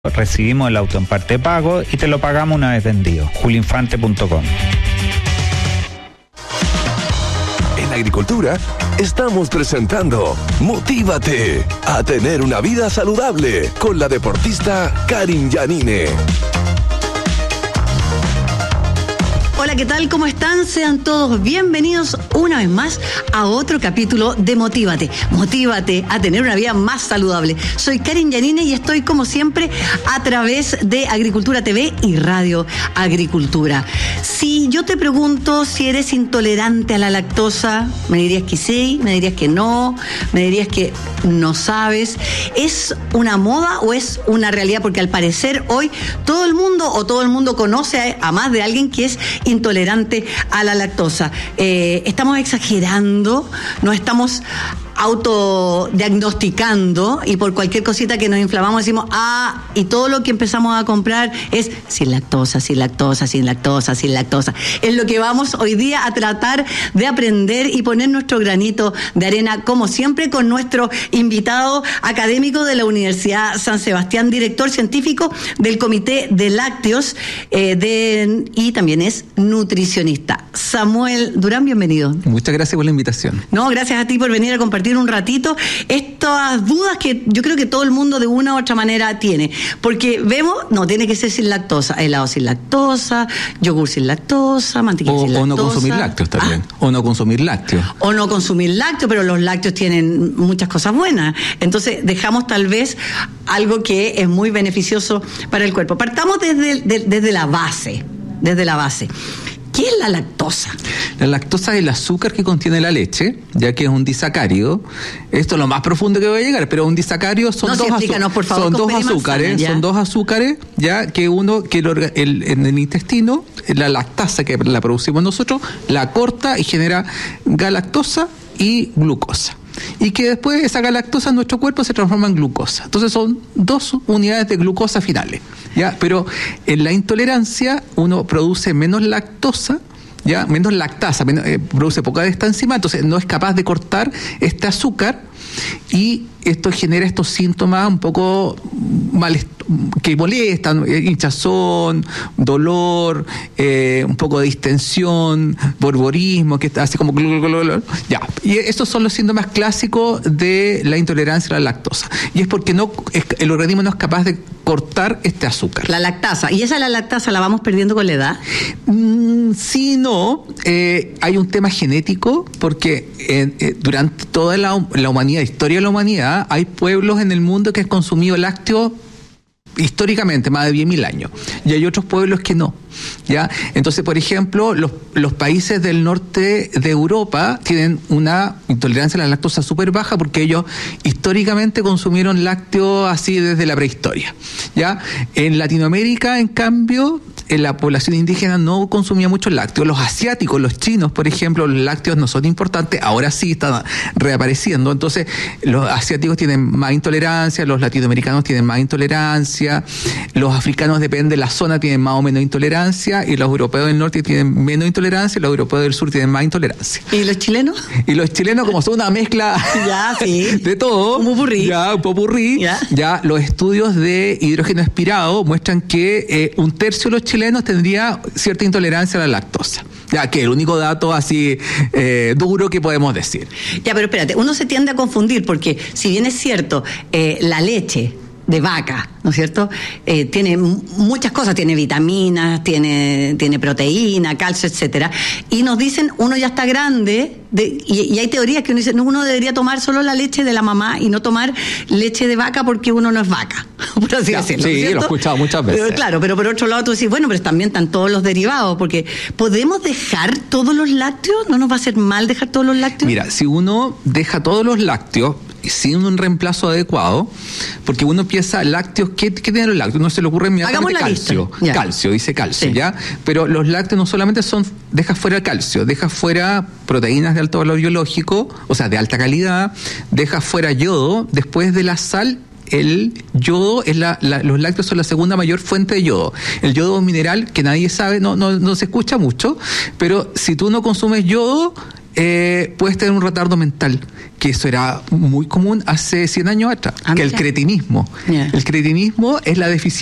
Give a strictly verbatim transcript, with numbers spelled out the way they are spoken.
Recibimos el auto en parte de pago y te lo pagamos una vez vendido. julio infante punto com. En Agricultura estamos presentando Motívate a tener una vida saludable con la deportista Karin Yanine. Hola, ¿qué tal? ¿Cómo están? Sean todos bienvenidos una vez más a otro capítulo de Motívate. Motívate a tener una vida más saludable. Soy Karin Yanine y estoy como siempre a través de Agricultura T V y Radio Agricultura. Si yo te pregunto si eres intolerante a la lactosa, me dirías que sí, me dirías que no, me dirías que no sabes. ¿Es una moda o es una realidad? Porque al parecer hoy todo el mundo o todo el mundo conoce a, a más de alguien que es intolerante a la lactosa. Eh, estamos exagerando, no estamos autodiagnosticando y por cualquier cosita que nos inflamamos decimos, ah, y todo lo que empezamos a comprar es sin lactosa, sin lactosa, sin lactosa, sin lactosa. Es lo que vamos hoy día a tratar de aprender y poner nuestro granito de arena, como siempre, con nuestro invitado académico de la Universidad San Sebastián, director científico del Comité de Lácteos eh, de, y también es nutricionista. Samuel Durán, bienvenido. Muchas gracias por la invitación. No, gracias a ti por venir a compartir un ratito estas dudas que yo creo que todo el mundo de una u otra manera tiene, porque vemos, no, tiene que ser sin lactosa, helado sin lactosa, yogur sin lactosa, mantequilla o, sin lactosa. O no consumir lácteos también, ¿Ah? o no consumir lácteos. O no consumir lácteos, pero los lácteos tienen muchas cosas buenas, entonces dejamos tal vez algo que es muy beneficioso para el cuerpo. Partamos desde, de, desde la base, desde la base. ¿Qué es la lactosa? La lactosa es el azúcar que contiene la leche, ya que es un disacárido. Esto es lo más profundo que voy a llegar, pero un disacárido son no, dos, sí, azu- por favor, son dos azúcares, manzana, son dos azúcares, ya que uno que el, el, en el intestino, la lactasa que la producimos nosotros, la corta y genera galactosa y glucosa. Y que después esa galactosa en nuestro cuerpo se transforma en glucosa. Entonces son dos unidades de glucosa finales, ¿ya? Pero en la intolerancia uno produce menos lactosa, ¿ya? Menos lactasa, menos, eh, produce poca de esta enzima, entonces no es capaz de cortar este azúcar y esto genera estos síntomas un poco mal, que molestan, hinchazón, dolor, eh, un poco de distensión, borborismo, que está así como ya. Y estos son los síntomas clásicos de la intolerancia a la lactosa. Y es porque no el organismo no es capaz de cortar este azúcar. La lactasa. ¿Y esa la lactasa la vamos perdiendo con la edad? Mm, sí, no. Eh, hay un tema genético porque eh, eh, durante toda la, la humanidad, historia de la humanidad, hay pueblos en el mundo que han consumido lácteos históricamente más de diez mil años y hay otros pueblos que no, ¿ya? Entonces, por ejemplo, los, los países del norte de Europa tienen una intolerancia a la lactosa súper baja porque ellos históricamente consumieron lácteos así desde la prehistoria, ¿ya? En Latinoamérica, en cambio, en la población indígena no consumía mucho lácteos. Los asiáticos, los chinos, por ejemplo, los lácteos no son importantes, ahora sí están reapareciendo. Entonces, los asiáticos tienen más intolerancia, los latinoamericanos tienen más intolerancia, los africanos, depende de la zona, tienen más o menos intolerancia, y los europeos del norte tienen menos intolerancia, y los europeos del sur tienen más intolerancia. ¿Y los chilenos? Y los chilenos, como son una mezcla ya, sí. de todo, un popurrí, ya, un popurrí, ya. ya los estudios de hidrógeno expirado muestran que eh, un tercio de los chilenos tendría cierta intolerancia a la lactosa. Ya, que el único dato así eh, duro que podemos decir. Ya, pero espérate, uno se tiende a confundir porque si bien es cierto, eh, la leche de vaca, ¿no es cierto? Eh, tiene muchas cosas, tiene vitaminas, tiene, tiene proteína, calcio, etcétera. Y nos dicen, uno ya está grande, de, y, y hay teorías que uno dice, no, uno debería tomar solo la leche de la mamá y no tomar leche de vaca porque uno no es vaca, por así ya, decirlo. Sí, ¿cierto? lo he escuchado muchas veces. Pero, claro, pero por otro lado tú decís, bueno, pero también están todos los derivados, porque ¿podemos dejar todos los lácteos? ¿No nos va a hacer mal dejar todos los lácteos? Mira, si uno deja todos los lácteos sin un reemplazo adecuado, porque uno empieza lácteos, ¿qué, qué tienen los lácteos? No se le ocurre inmediatamente calcio, calcio, dice calcio, sí. ¿Ya? Pero los lácteos no solamente son, deja fuera calcio, deja fuera proteínas de alto valor biológico, o sea, de alta calidad, deja fuera yodo, después de la sal. El yodo es la, la, los lácteos son la segunda mayor fuente de yodo. El yodo es un mineral que nadie sabe, no, no, no se escucha mucho, pero si tú no consumes yodo, eh, puedes tener un retardo mental, que eso era muy común hace cien años atrás, Ah, que el mira. cretinismo. Yeah. El cretinismo es la deficiencia